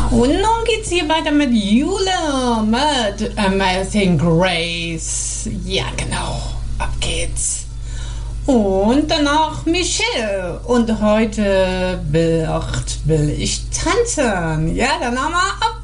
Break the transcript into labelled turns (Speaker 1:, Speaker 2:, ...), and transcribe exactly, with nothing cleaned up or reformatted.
Speaker 1: Und nun geht's hier weiter mit Jule, mit Amazing Grace. Ja, genau. Ab geht's. Und danach Michelle. Und heute wird, will ich tanzen. Ja, dann haben wir ab